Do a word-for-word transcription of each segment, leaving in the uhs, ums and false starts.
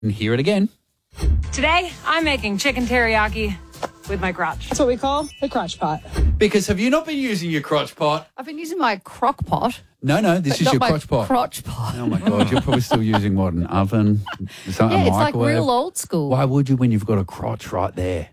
And hear it again. Today, I'm making chicken teriyaki with my crotch. That's what we call the crotch pot. Because have you not been using your crotch pot? I've been using my crock pot. No, no, this but is not your my crotch pot. crotch pot. Oh, my God. You're probably still using, what, an oven? Something, Yeah, a it's like microwave? real old school. Why would you when you've got a crotch right there?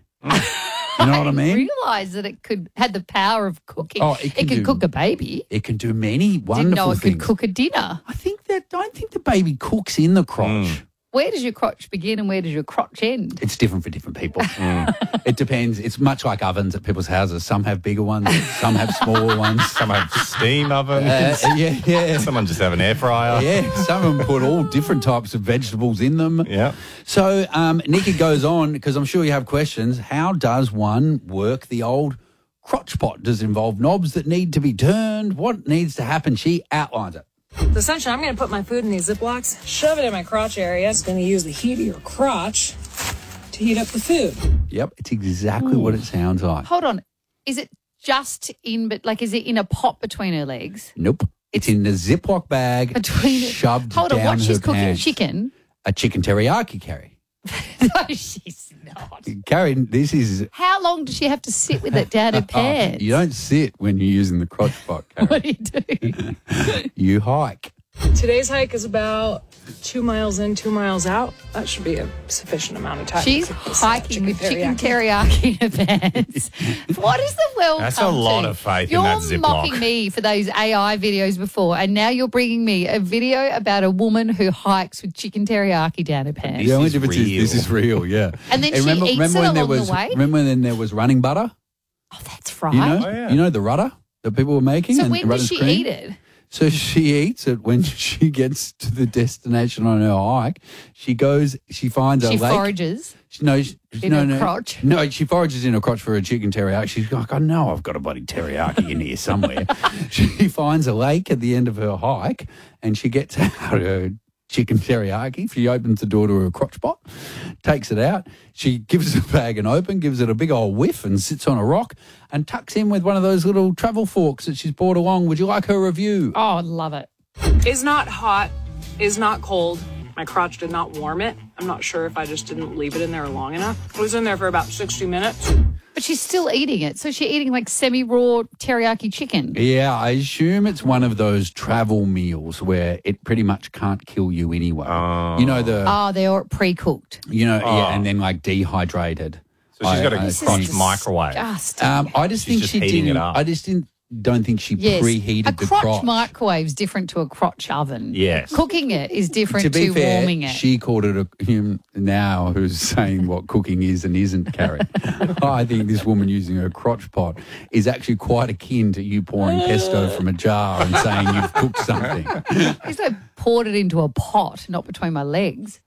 You know what I mean? Realise that it could had the power of cooking. Oh, it can could do- cook a baby. It can do many wonderful Didn't know it things. could cook a dinner. I think that, I don't think the baby cooks in the crotch. Where does your crotch begin and where does your crotch end? It's different for different people. It depends. It's much like ovens at people's houses. Some have bigger ones, some have smaller ones. Some have steam ovens. Uh, yeah, yeah. Someone just have an air fryer. Yeah, some of them put all different types of vegetables in them. Yeah. So um, Nikki goes on, because I'm sure you have questions. How does one work the old crotch pot? Does it involve knobs that need to be turned? What needs to happen? She outlines it. So essentially, I'm going to put my food in these Ziplocs, shove it in my crotch area. It's going to use the heat of your crotch to heat up the food. Yep, it's exactly what it sounds like. Hold on. Is it just in, but like, is it in a pot between her legs? Nope. It's in a Ziploc bag Between shoved Hold down on, what her she's cooking? pants. Chicken? A chicken teriyaki, Carrie. No, she's not. Carrie, this is... How long does she have to sit with it down her pants? You don't sit when you're using the crotch pot, Carrie. What do you do? You hike. Today's hike is about two miles in, two miles out. That should be a sufficient amount of time. She's to cook this, uh, hiking with chicken teriyaki in her pants. What is the world That's come a lot to? of faith in You're that Ziploc. mocking me for those A I videos before, and now you're bringing me a video about a woman who hikes with chicken teriyaki down her pants. The only is difference is real. this is real, yeah. And then Hey, she remember, eats remember it when there along the was, way? Remember when there was running butter? Oh, that's right. You know, Oh, yeah. you know the rudder that people were making. So and when does Rudder's she cream? eat it? So she eats it when she gets to the destination on her hike. She goes, she finds She a lake. forages. She, no, she, In no, her no, crotch? No, she forages in her crotch for a chicken teriyaki. She's like, I know I've got a bloody teriyaki in here somewhere. She finds a lake at the end of her hike and she gets out her chicken teriyaki. She opens the door to her crotch pot, takes it out. She gives the bag an open, gives it a big old whiff and sits on a rock and tucks in with one of those little travel forks that she's brought along. Would you like her review? Oh, I love it. Is not hot, is not cold. My crotch did not warm it. I'm not sure if I just didn't leave it in there long enough. It was in there for about sixty minutes. But she's still eating it. So she's eating like semi-raw teriyaki chicken. Yeah, I assume it's one of those travel meals where it pretty much can't kill you anyway. You know the, Oh, they're all pre-cooked. you know, yeah, and then like dehydrated. So she's got a I- I This is crotch think- microwave. disgusting. Um, I just She's think just she heating didn't. it up. I just didn't. Don't think she Yes. preheated a the crotch, crotch. microwave's different to a crotch oven. Yes. Cooking it is different to to, be fair, warming it. she called it a him now who's saying what cooking is and isn't, Carrie. I think this woman using her crotch pot is actually quite akin to you pouring pesto from a jar and saying you've cooked something. At least I poured it into a pot, not between my legs.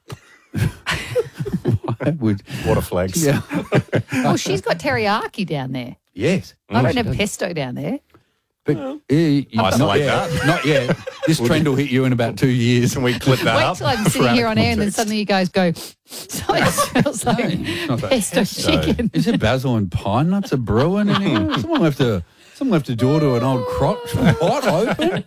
I would, Water flags. yeah. Well, she's got teriyaki down there. Yes. I don't have pesto down there. But uh, you- not Isolate yet. that. Not yet. This trend will hit you in about two years. Can we clip that Wait up? till I'm for sitting out here of on air and then context? suddenly you guys go, so it smells like not that. pesto Pesto. chicken. Is it basil and pine nuts are brewing in here? Someone left a someone left a door to an old crotch pot open.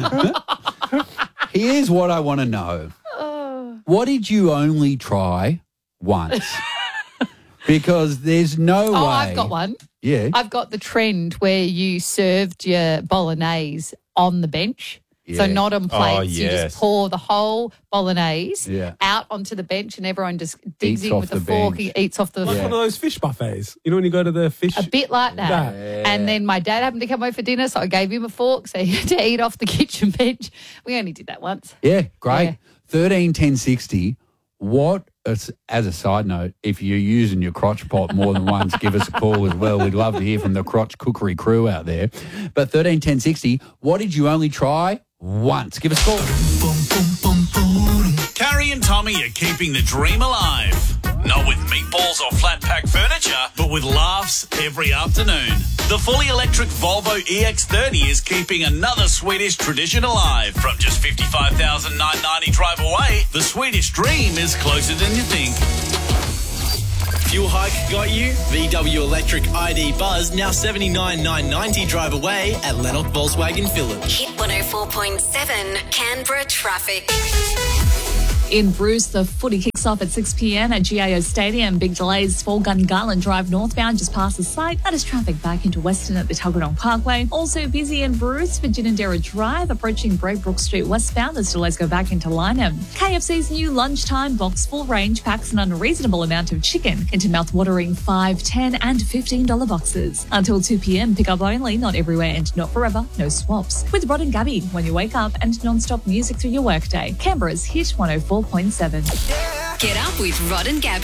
Here's what I want to know. What did you only try once? Because there's no Oh, way. I've got one. Yeah. I've got the trend where you served your bolognese on the bench. So Yeah. not on plates. You yes. just pour the whole bolognese Yeah. out onto the bench and everyone just digs Eats in off with the a fork bench. and eats off the Like Yeah. one of those fish buffets. You know when you go to the fish. A bit like that. Yeah. And then my dad happened to come over for dinner, so I gave him a fork so he had to eat off the kitchen bench. We only did that once. Yeah, great. Yeah. Thirteen ten sixty. What, as, as a side note, if you're using your crotch pot more than once, give us a call as well. We'd love to hear from the crotch cookery crew out there. But thirteen ten sixty, what did you only try once? Give us a call. Carrie and Tommy are keeping the dream alive. Not with meatballs or flat pack furniture, but with laughs every afternoon. The fully electric Volvo E X thirty is keeping another Swedish tradition alive. From just fifty-five thousand nine hundred ninety drive away, the Swedish dream is closer than you think. Fuel hike got you? V W Electric I D Buzz now seventy-nine thousand nine hundred ninety drive away at Lennox Volkswagen Village. Hit one oh four point seven Canberra traffic. In Bruce, the footy kicks off at six p.m. at G A O Stadium. Big delays for Gungahlin Drive northbound just past the site. That is traffic back into Western at the Tuggeranong Parkway. Also busy in Bruce for Ginninderra Drive. Approaching Braybrook Street westbound, as delays go back into Lyneham. K F C's new lunchtime box full range packs an unreasonable amount of chicken into mouth-watering five, ten and fifteen dollars boxes. Until two p.m, pick up only, not everywhere and not forever, no swaps. With Rod and Gabby, when you wake up and non-stop music through your workday. Canberra's Hit one oh four point seven. Get up with Rod and Gabby.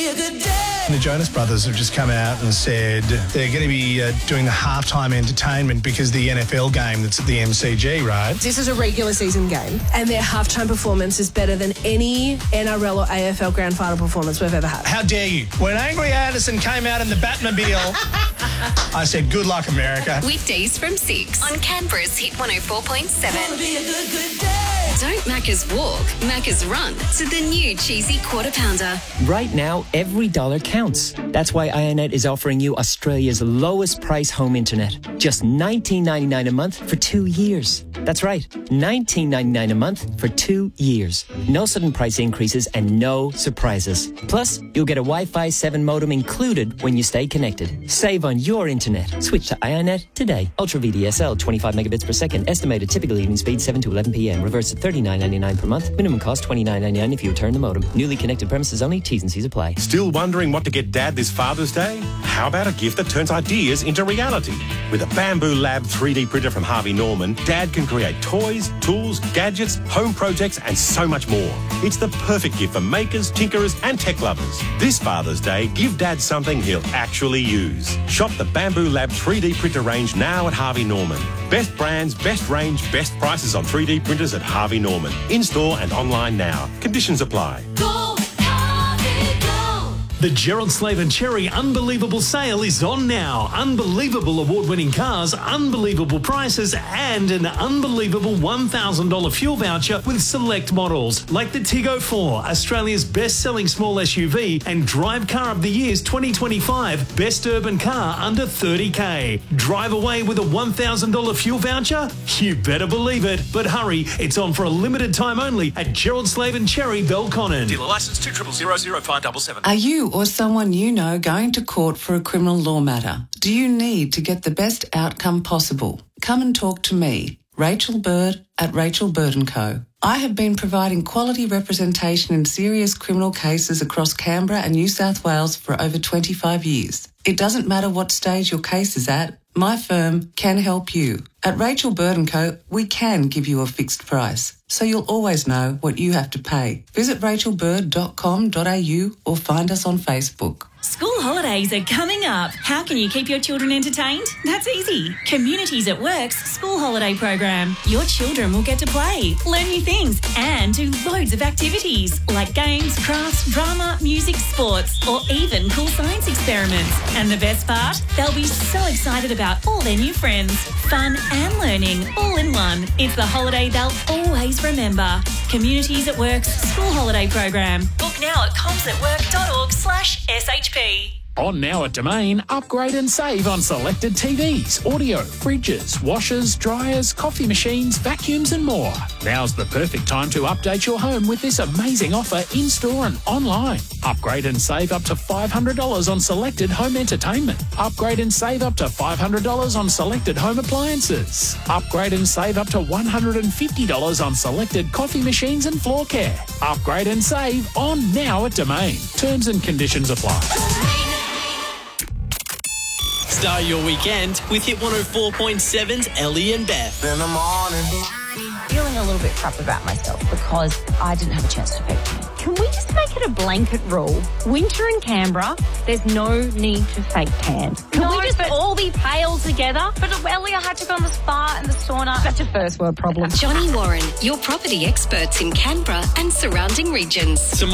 The Jonas Brothers have just come out and said they're going to be uh, doing the halftime entertainment because the N F L game that's at the M C G, right? This is a regular season game, and their halftime performance is better than any N R L or A F L grand final performance we've ever had. How dare you? When Angry Anderson came out in the Batmobile, I said, good luck, America. Weekdays from six on Canberra's Hit one oh four point seven. Be a good, good Don't Macca's walk, Macca's run to the new cheesy quarter pounder. Right now, every dollar counts. That's why Ionet is offering you Australia's lowest price home internet. Just nineteen ninety-nine a month for two years. That's right, nineteen ninety-nine a month for two years. No sudden price increases and no surprises. Plus, you'll get a Wi-Fi seven modem included when you stay connected. Save on your internet. Switch to Ionet today. Ultra V D S L, twenty-five megabits per second. Estimated typical evening speed seven to eleven p.m. Reverse at thirty-nine ninety-nine per month. Minimum cost twenty-nine ninety-nine if you return the modem. Newly connected premises only. T's and C's apply. Still wondering what to get Dad this Father's Day? How about a gift that turns ideas into reality? With a Bamboo Lab three D printer from Harvey Norman, Dad can create toys, tools, gadgets, home projects, and so much more. It's the perfect gift for makers, tinkerers, and tech lovers. This Father's Day, give Dad something he'll actually use. Shop the Bamboo Lab three D printer range now at Harvey Norman. Best brands, best range, best prices on three D printers at Harvey Norman. In-store and online now. Conditions apply. Go, Harvey, go! The Gerald Slave and Cherry Unbelievable Sale is on now. Unbelievable award-winning cars, unbelievable prices, and an unbelievable one thousand dollars fuel voucher with select models like the Tiggo four, Australia's best-selling small S U V, and Drive Car of the Year's twenty twenty-five Best Urban Car under thirty K. Drive away with a one thousand dollars fuel voucher? You better believe it. But hurry, it's on for a limited time only at Gerald Slave and Cherry, Belconnen. Dealer licence two triple zero zero five double seven. Are you or someone you know going to court for a criminal law matter? Do you need to get the best outcome possible? Come and talk to me, Rachel Bird at Rachel Bird and Co. I have been providing quality representation in serious criminal cases across Canberra and New South Wales for over twenty-five years. It doesn't matter what stage your case is at, my firm can help you. At Rachel Bird and Co, we can give you a fixed price, so you'll always know what you have to pay. Visit rachel bird dot com dot a u or find us on Facebook. School holidays are coming up. How can you keep your children entertained? That's easy. Communities at Work's school holiday program. Your children will get to play, learn new things, and do loads of activities like games, crafts, drama, music, sports, or even cool science experiments. And the best part? They'll be so excited about all their new friends. Fun and learning all in one. It's the holiday they'll always remember. Communities at Work's school holiday program. Book now at comsatwork.org slash SHP. On Now at Domain, upgrade and save on selected T Vs, audio, fridges, washers, dryers, coffee machines, vacuums and more. Now's the perfect time to update your home with this amazing offer in-store and online. Upgrade and save up to five hundred dollars on selected home entertainment. Upgrade and save up to five hundred dollars on selected home appliances. Upgrade and save up to one hundred fifty dollars on selected coffee machines and floor care. Upgrade and save on Now at Domain. Terms and conditions apply. Start your weekend with Hit one oh four point seven's Ellie and Beth. In the morning. Feeling a little bit crap about myself because I didn't have a chance to pick me. Can we just make it a blanket rule? Winter in Canberra, there's no need to fake tan. Can no, we just all be pale together? But Ellie, I had to go on the spa and the sauna. That's a first world problem. Johnny Warren, your property experts in Canberra and surrounding regions. Tomorrow